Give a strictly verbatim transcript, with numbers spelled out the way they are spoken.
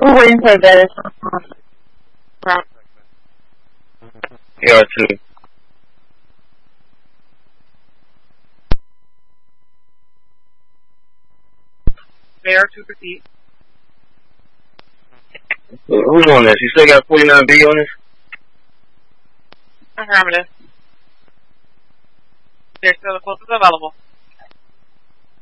We're waiting for a better. A R two. A R two repeat. Who's on this? You still got forty-nine B on this? Affirmative. There's still the closest available.